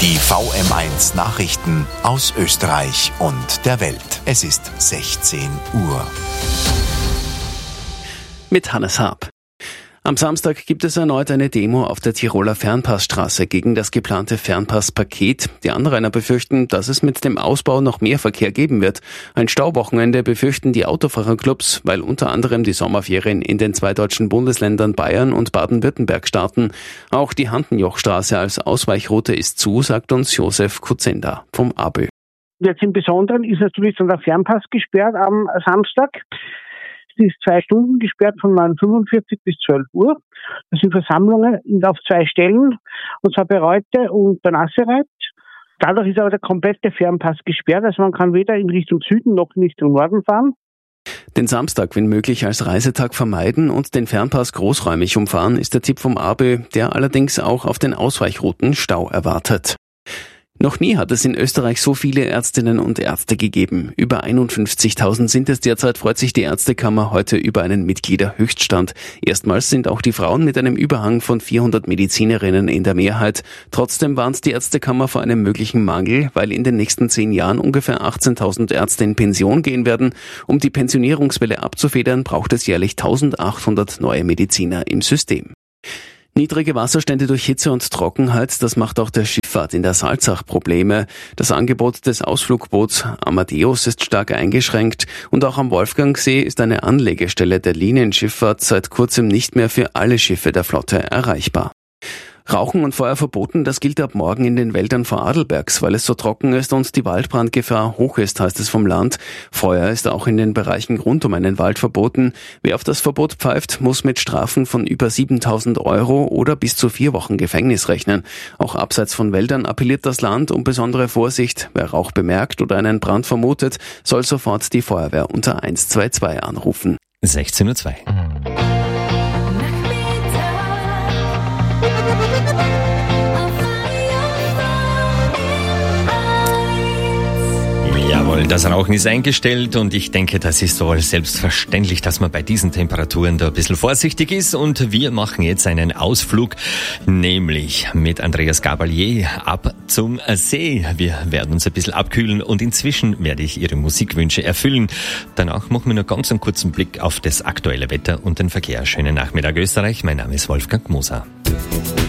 Die VM1 Nachrichten aus Österreich und der Welt. Es ist 16 Uhr. Mit Hannes Haab. Am Samstag gibt es erneut eine Demo auf der Tiroler Fernpassstraße gegen das geplante Fernpasspaket. Die Anrainer befürchten, dass es mit dem Ausbau noch mehr Verkehr geben wird. Ein Stauwochenende befürchten die Autofahrerclubs, weil unter anderem die Sommerferien in den zwei deutschen Bundesländern Bayern und Baden-Württemberg starten. Auch die Handenjochstraße als Ausweichroute ist zu, sagt uns Josef Kutzenda vom ABÖ. Jetzt im Besonderen ist natürlich dann der Fernpass gesperrt am Samstag. Es ist 2 Stunden gesperrt von 9:45 bis 12 Uhr. Das sind Versammlungen auf 2 Stellen, und zwar bei Reute und der Nassereit. Dadurch ist aber der komplette Fernpass gesperrt, also man kann weder in Richtung Süden noch in Richtung Norden fahren. Den Samstag, wenn möglich, als Reisetag vermeiden und den Fernpass großräumig umfahren, ist der Tipp vom ABÖ, der allerdings auch auf den Ausweichrouten Stau erwartet. Noch nie hat es in Österreich so viele Ärztinnen und Ärzte gegeben. Über 51.000 sind es derzeit, freut sich die Ärztekammer heute über einen Mitgliederhöchststand. Erstmals sind auch die Frauen mit einem Überhang von 400 Medizinerinnen in der Mehrheit. Trotzdem warnt die Ärztekammer vor einem möglichen Mangel, weil in den nächsten 10 Jahren ungefähr 18.000 Ärzte in Pension gehen werden. Um die Pensionierungswelle abzufedern, braucht es jährlich 1.800 neue Mediziner im System. Niedrige Wasserstände durch Hitze und Trockenheit, das macht auch der Schifffahrt in der Salzach Probleme. Das Angebot des Ausflugboots Amadeus ist stark eingeschränkt und auch am Wolfgangsee ist eine Anlegestelle der Linienschifffahrt seit kurzem nicht mehr für alle Schiffe der Flotte erreichbar. Rauchen und Feuer verboten, das gilt ab morgen in den Wäldern vor Adelbergs, weil es so trocken ist und die Waldbrandgefahr hoch ist, heißt es vom Land. Feuer ist auch in den Bereichen rund um einen Wald verboten. Wer auf das Verbot pfeift, muss mit Strafen von über 7.000 € oder bis zu 4 Wochen Gefängnis rechnen. Auch abseits von Wäldern appelliert das Land um besondere Vorsicht. Wer Rauch bemerkt oder einen Brand vermutet, soll sofort die Feuerwehr unter 122 anrufen. 16:02 Uhr. Jawohl, das Rauchen ist eingestellt und ich denke, das ist so selbstverständlich, dass man bei diesen Temperaturen da ein bisschen vorsichtig ist, und wir machen jetzt einen Ausflug, nämlich mit Andreas Gabalier ab zum See. Wir werden uns ein bisschen abkühlen und inzwischen werde ich Ihre Musikwünsche erfüllen. Danach machen wir noch ganz einen kurzen Blick auf das aktuelle Wetter und den Verkehr. Schönen Nachmittag Österreich, mein Name ist Wolfgang Moser.